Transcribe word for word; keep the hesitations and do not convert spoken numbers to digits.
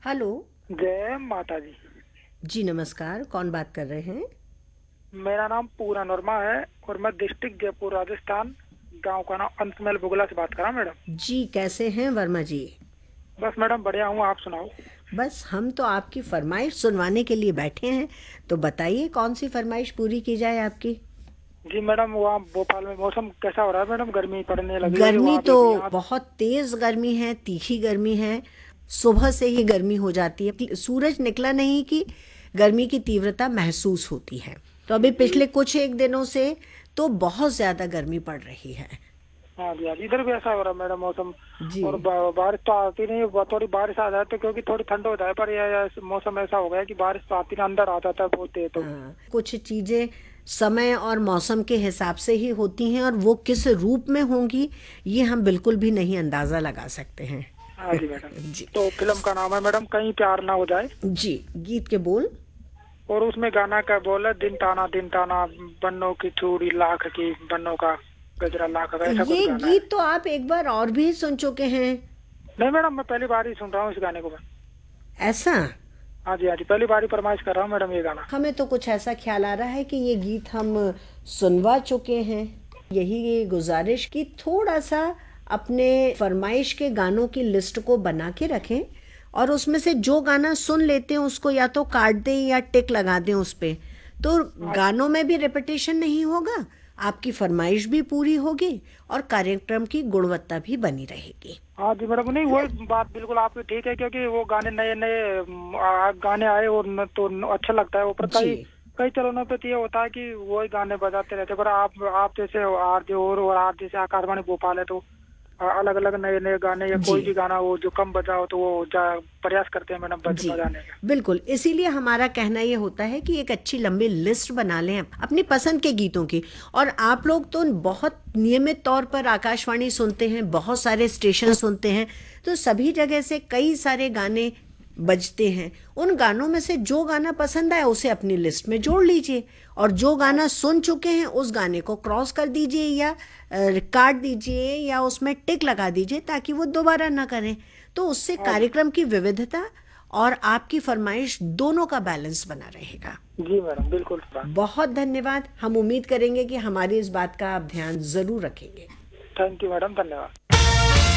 Hello. जय माता जी। जी नमस्कार, कौन बात कर रहे हैं? मेरा नाम पूरन वर्मा है और मैं डिस्ट्रिक्ट जयपुर राजस्थान, गांव का नाम अंतमैल बुगला से बात कर रहा हूँ मैडम। जी कैसे हैं वर्मा जी? बस मैडम बढ़िया हूँ, आप सुनाओ। बस हम तो आपकी फरमाइश सुनवाने के लिए बैठे हैं, तो बताइए कौन सी फरमाइश पूरी की जाए आपकी? जी मैडम, वहाँ भोपाल में मौसम कैसा हो रहा है मैडम? गर्मी पड़ने लगी है गर्मी वहाँ तो पे भी यहाँ। बहुत तेज गर्मी है, तीखी गर्मी है। सुबह से ही गर्मी हो जाती है, सूरज निकला नहीं कि गर्मी की तीव्रता महसूस होती है। तो अभी जी पिछले कुछ एक दिनों से तो बहुत ज्यादा गर्मी पड़ रही है। हाँ जी, हाँ जी, इधर भी ऐसा हो रहा है मैडम मौसम। जी और बा- बारिश तो आती नहीं, ब- थोड़ी बारिश आ जाए तो क्योंकि थोड़ी ठंड हो जाए, पर यह मौसम ऐसा हो गया है कि बारिश तो आती नहीं, अंदर आ जाता है बहुत तेज। तो हाँ, कुछ चीजें समय और मौसम के हिसाब से ही होती हैं, और वो किस रूप में होंगी ये हम बिल्कुल भी नहीं अंदाजा लगा सकते हैं। हाँ जी मैडम। जी। तो फिल्म का नाम है मैडम कहीं प्यार ना हो जाए, जी, गीत के बोल। और उसमें गाना का बोल है दिन टाना दिन टाना, बन्नों की चूड़ी लाख की, बन्नों का गजरा लाख का, ऐसा कुछ ये गाना है। गीत तो आप एक बार और भी सुन चुके हैं। नहीं मैडम, मैं पहली बार ही सुन रहा हूँ इस गाने को मैं। ऐसा? हाँ जी, हाँ जी, पहली बार ही फरमाइश कर रहा हूँ मैडम ये गाना। हमें तो कुछ ऐसा ख्याल आ रहा है कि ये गीत हम सुनवा चुके हैं। यही ये गुजारिश कि थोड़ा सा अपने फरमाइश के गानों की लिस्ट को बना के रखें, और उसमें से जो गाना सुन लेते हैं उसको या तो काट दें या टिक लगा दें उस पे। तो हाँ गानों में भी रिपीटेशन नहीं होगा, आपकी फरमाइश भी पूरी होगी और कार्यक्रम की गुणवत्ता भी बनी रहेगी। हाँ जी मैडम, नहीं वो बात बिल्कुल आपकी ठीक है, क्योंकि वो गाने नए नए गाने आए और न, तो न, अच्छा लगता है वो। पर जी कई कई चैनलों पे तो ये होता है कि वही गाने बजाते रहते हैं, पर आप आप जैसे आरजे और और आप जैसे आकाशवाणी भोपाल है, तो अलग अलग नए नए गाने या जी कोई भी गाना वो जो कम बजाओ तो वो जा- प्रयास करते हैं मैडम बज जी बजाने का। बिल्कुल, इसीलिए हमारा कहना ये होता है कि एक अच्छी लंबी लिस्ट बना लें अपनी पसंद के गीतों की। और आप लोग तो बहुत नियमित तौर पर आकाशवाणी सुनते हैं, बहुत सारे स्टेशन सुनते हैं, तो सभी जगह से कई सारे गाने बजते हैं। उन गानों में से जो गाना पसंद आए उसे अपनी लिस्ट में जोड़ लीजिए, और जो गाना सुन चुके हैं उस गाने को क्रॉस कर दीजिए या अ, काट दीजिए या उसमें टिक लगा दीजिए, ताकि वो दोबारा ना करें। तो उससे हाँ जी, कार्यक्रम की विविधता और आपकी फरमाइश दोनों का बैलेंस बना रहेगा। जी मैडम, बिल्कुल। बहुत धन्यवाद। हम उम्मीद करेंगे कि हमारी इस बात का आप ध्यान जरूर रखेंगे। थैंक यू मैडम, धन्यवाद।